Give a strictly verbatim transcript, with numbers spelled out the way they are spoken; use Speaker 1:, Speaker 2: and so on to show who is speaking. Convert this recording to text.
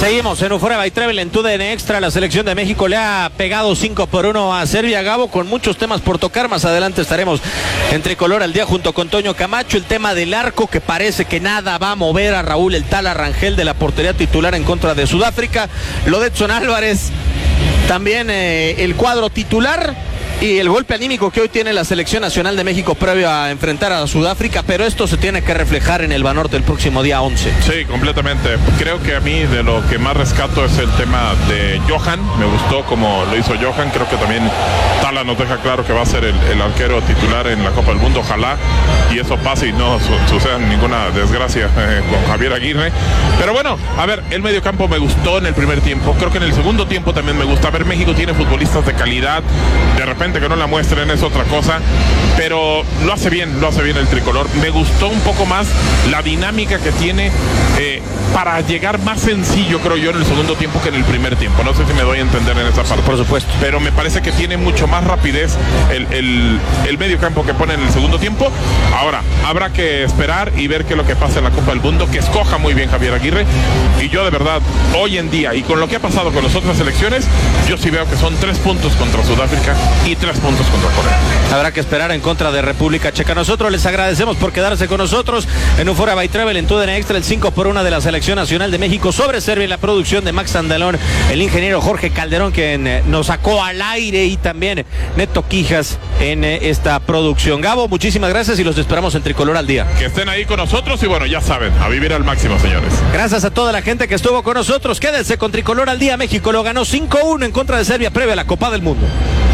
Speaker 1: Seguimos en Euphoria by Travel en T U D N Extra. La selección de México le ha pegado cinco por uno a Serbia. Gabo, con muchos temas por tocar. Más adelante estaremos en Tricolor al Día junto con Toño Camacho. El tema del arco, que parece que nada va a mover a Raúl el Tala Rangel de la portería titular en contra de Sudáfrica. Lo de Edson Álvarez, también eh, el cuadro titular. Y el golpe anímico que hoy tiene la selección nacional de México previo a enfrentar a Sudáfrica, pero esto se tiene que reflejar en el Banorte el próximo día once.
Speaker 2: Sí, completamente. Creo que a mí de lo que más rescato es el tema de Johan. Me gustó como lo hizo Johan. Creo que también Tala nos deja claro que va a ser el, el arquero titular en la Copa del Mundo. Ojalá y eso pase y no su, suceda ninguna desgracia eh, con Javier Aguirre. Pero bueno, a ver, el mediocampo me gustó en el primer tiempo. Creo que en el segundo tiempo también me gusta. A ver, México tiene futbolistas de calidad. De repente que no la muestren es otra cosa, pero lo hace bien, lo hace bien el tricolor. Me gustó un poco más la dinámica que tiene eh, para llegar más sencillo, creo yo, en el segundo tiempo que en el primer tiempo. No sé si me doy a entender en esa parte.
Speaker 1: Por supuesto.
Speaker 2: Pero me parece que tiene mucho más rapidez el, el, el medio campo que pone en el segundo tiempo. Ahora, habrá que esperar y ver qué es lo que pasa en la Copa del Mundo, que escoja muy bien Javier Aguirre. Y yo de verdad, hoy en día, y con lo que ha pasado con las otras selecciones, yo sí veo que son tres puntos contra Sudáfrica y tres puntos contra Corea.
Speaker 1: Habrá que esperar en contra de República Checa. Nosotros les agradecemos por quedarse con nosotros en Euphoria by Travel en T U D N Extra. El cinco por uno de la Selección Nacional de México sobre Serbia, en la producción de Max Andalón, el ingeniero Jorge Calderón, quien eh, nos sacó al aire, y también Neto Quijas en eh, esta producción. Gabo, muchísimas gracias y los esperamos en Tricolor al Día.
Speaker 2: Que estén ahí con nosotros y bueno, ya saben, a vivir al máximo, señores.
Speaker 1: Gracias a toda la gente que estuvo con nosotros. Quédense con Tricolor al Día. México lo ganó cinco uno en contra de Serbia previo a la Copa del Mundo.